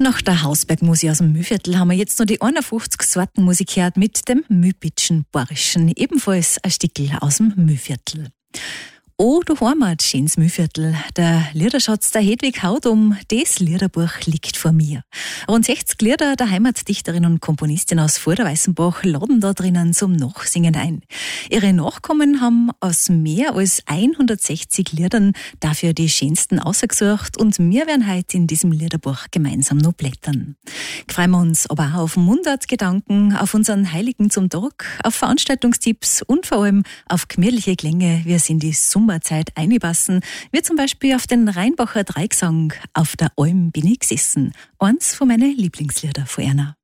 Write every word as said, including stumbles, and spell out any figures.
Nach der Hausbergmusik aus dem Mühlviertel haben wir jetzt noch die einundfünfzig Sorten Musik gehört mit dem Mühlbitschen Borischen, ebenfalls ein Stickel aus dem Mühlviertel. Oh, du Heimat, schönes Mühlviertel. Der Liederschatz der Hedwig Haudum, das Liederbuch liegt vor mir. Rund sechzig Lieder der Heimatdichterin und Komponistin aus Vorderweißenbach laden da drinnen zum Nachsingen ein. Ihre Nachkommen haben aus mehr als hundertsechzig Liedern dafür die schönsten ausgesucht und wir werden heute in diesem Liederbuch gemeinsam noch blättern. Freuen wir uns aber auch auf Mundartgedanken, auf unseren Heiligen zum Tag, auf Veranstaltungstipps und vor allem auf gemütliche Klänge, wie es in die Sommerzeit einpassen, wie zum Beispiel auf den Rheinbacher Dreigesang Auf der Alm bin ich gesessen. Eins von meinen Lieblingslieder von Erna.